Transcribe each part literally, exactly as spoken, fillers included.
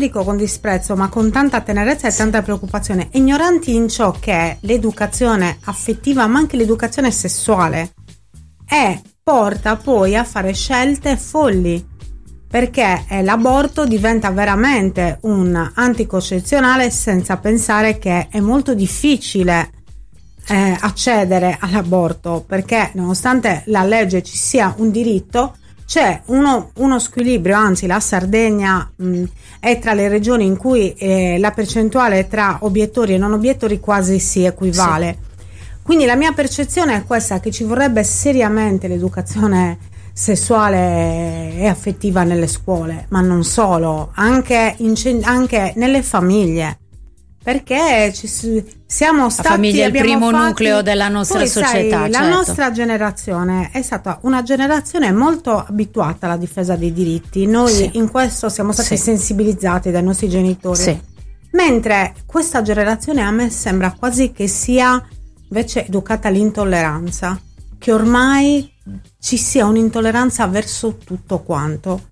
dico con disprezzo, ma con tanta tenerezza e tanta preoccupazione, ignoranti in ciò che è l'educazione affettiva, ma anche l'educazione sessuale, e porta poi a fare scelte folli, perché eh, l'aborto diventa veramente un anticoncezionale senza pensare che è molto difficile eh, accedere all'aborto, perché nonostante la legge ci sia un diritto, c'è uno, uno squilibrio, anzi la Sardegna mh, è tra le regioni in cui eh, la percentuale tra obiettori e non obiettori quasi si equivale. Sì. Quindi la mia percezione è questa, che ci vorrebbe seriamente l'educazione sessuale e affettiva nelle scuole, ma non solo, anche, in, anche nelle famiglie, perché ci siamo stati, la famiglia è il primo fatti, nucleo della nostra poi, società, sai, certo. La nostra generazione è stata una generazione molto abituata alla difesa dei diritti, noi sì. in questo siamo stati sì. sensibilizzati dai nostri genitori, sì. mentre questa generazione a me sembra quasi che sia invece educata all'intolleranza, che ormai ci sia un'intolleranza verso tutto quanto.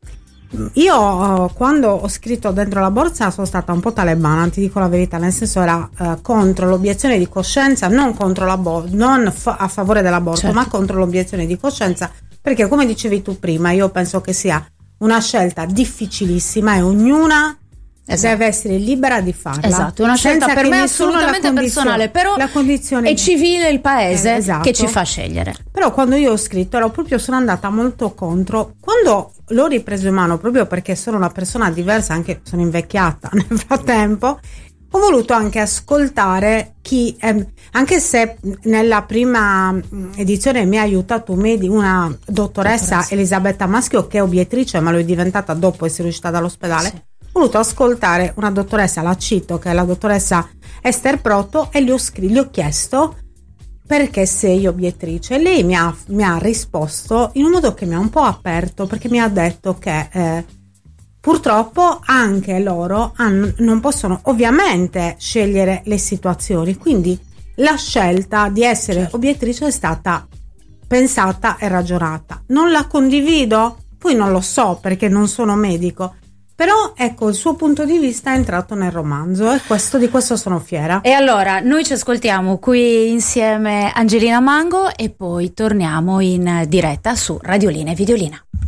Io quando ho scritto Dentro la borsa sono stata un po' talebana, ti dico la verità, nel senso era eh, contro l'obiezione di coscienza, non contro l'aborto, non fa- a favore dell'aborto, certo. ma contro l'obiezione di coscienza, perché come dicevi tu prima, io penso che sia una scelta difficilissima e ognuna esatto. deve essere libera di farla. Esatto, una scelta per me assolutamente personale, però la condizione è civile il paese eh, esatto. che ci fa scegliere. Però quando io ho scritto ero proprio, sono andata molto contro, quando l'ho ripreso in mano, proprio perché sono una persona diversa, anche sono invecchiata nel frattempo, ho voluto anche ascoltare chi, eh, anche se nella prima edizione mi ha aiutato una dottoressa, dottoressa. Elisabetta Maschio, che è obiettrice, ma lo è diventata dopo essere uscita dall'ospedale. Sì. Ho voluto ascoltare una dottoressa, la cito, che è la dottoressa Esther Proto, e gli ho, scr- gli ho chiesto perché sei obiettrice. Lei mi ha, mi ha risposto in un modo che mi ha un po' aperto, perché mi ha detto che eh, purtroppo anche loro hanno, non possono ovviamente scegliere le situazioni, quindi la scelta di essere certo. obiettrice è stata pensata e ragionata. Non la condivido? Poi non lo so, perché non sono medico. Però ecco, il suo punto di vista è entrato nel romanzo e questo, di questo sono fiera. E allora noi ci ascoltiamo qui insieme Angelina Mango e poi torniamo in diretta su Radiolina e Videolina.